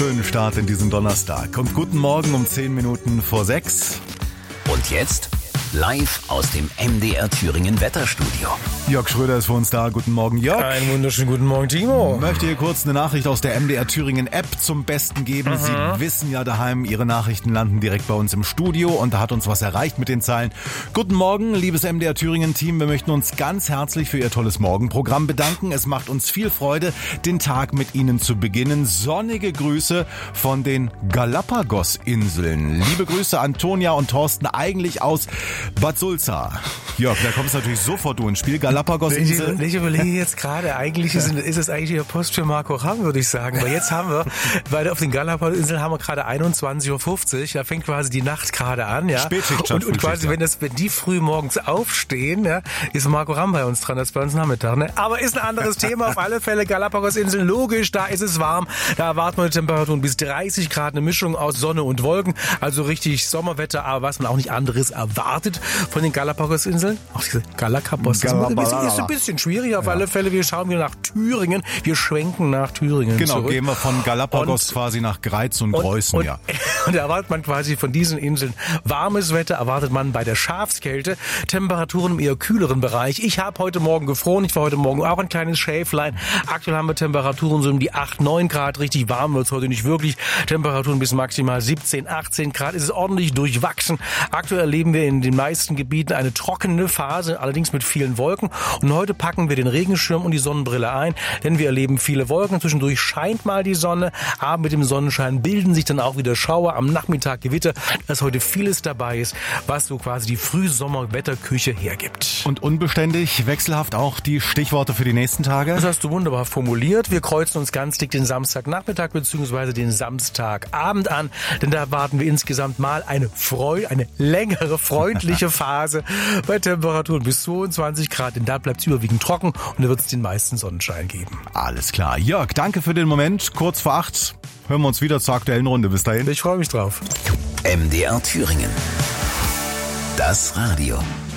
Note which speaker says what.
Speaker 1: Schönen Start in diesen Donnerstag. Und guten Morgen um 10 Minuten vor 6.
Speaker 2: Und jetzt live aus dem MDR Thüringen Wetterstudio.
Speaker 1: Jörg Schröder ist für uns da. Guten Morgen, Jörg.
Speaker 3: Einen wunderschönen guten Morgen, Timo.
Speaker 1: Ich möchte hier kurz eine Nachricht aus der MDR Thüringen App zum Besten geben. Sie wissen ja daheim, Ihre Nachrichten landen direkt bei uns im Studio und da hat uns was erreicht mit den Zeilen. Guten Morgen, liebes MDR Thüringen Team. Wir möchten uns ganz herzlich für Ihr tolles Morgenprogramm bedanken. Es macht uns viel Freude, den Tag mit Ihnen zu beginnen. Sonnige Grüße von den Galapagos-Inseln. Liebe Grüße Antonia und Thorsten, eigentlich aus Bad Sulza. Jörg, da kommst du natürlich sofort ins Spiel. Galapagos-Inseln.
Speaker 3: Ich überlege jetzt gerade, eigentlich ist es eigentlich der Post für Marco Ramm, würde ich sagen. Aber jetzt haben wir, weil auf den Galapagos-Inseln haben wir gerade 21.50 Uhr. Da fängt quasi die Nacht gerade an. Ja.
Speaker 1: Spätschicht
Speaker 3: und quasi, wenn die früh morgens aufstehen, ja, ist Marco Ramm bei uns dran. Das ist bei uns Nachmittag. Ne? Aber ist ein anderes Thema. Auf alle Fälle Galapagos-Inseln. Logisch, da ist es warm. Da erwarten wir Temperaturen bis 30 Grad. Eine Mischung aus Sonne und Wolken. Also richtig Sommerwetter. Aber was man auch nicht anderes erwartet von den Galapagos-Inseln. Auch diese Galapagos. Ist ein bisschen schwierig. Auf alle Fälle, wir schauen wieder nach Thüringen. Wir schwenken nach Thüringen zurück.
Speaker 1: Gehen wir von Galapagos quasi nach Greiz und Preußen, ja.
Speaker 3: Und erwartet man quasi von diesen Inseln warmes Wetter, erwartet man bei der Schafskälte Temperaturen im eher kühleren Bereich. Ich habe heute Morgen gefroren, ich war heute Morgen auch ein kleines Schäflein. Aktuell haben wir Temperaturen so um die 8, 9 Grad, richtig warm wird es heute nicht wirklich. Temperaturen bis maximal 17, 18 Grad, es ist ordentlich durchwachsen. Aktuell erleben wir in den meisten Gebieten eine trockene Phase, allerdings mit vielen Wolken. Und heute packen wir den Regenschirm und die Sonnenbrille ein, denn wir erleben viele Wolken. Zwischendurch scheint mal die Sonne, aber mit dem Sonnenschein bilden sich dann auch wieder Schauer, am Nachmittag Gewitter, dass heute vieles dabei ist, was so quasi die Frühsommerwetterküche hergibt.
Speaker 1: Und unbeständig, wechselhaft auch die Stichworte für die nächsten Tage?
Speaker 3: Das hast du wunderbar formuliert. Wir kreuzen uns ganz dick den Samstagnachmittag bzw. den Samstagabend an, denn da erwarten wir insgesamt mal eine längere, freundliche Phase bei Temperaturen bis 22 Grad, denn da bleibt es überwiegend trocken und da wird es den meisten Sonnenschein geben.
Speaker 1: Alles klar. Jörg, danke für den Moment. Kurz vor 8 hören wir uns wieder zur aktuellen Runde. Bis dahin.
Speaker 3: Ich freue mich drauf.
Speaker 2: MDR Thüringen. Das Radio.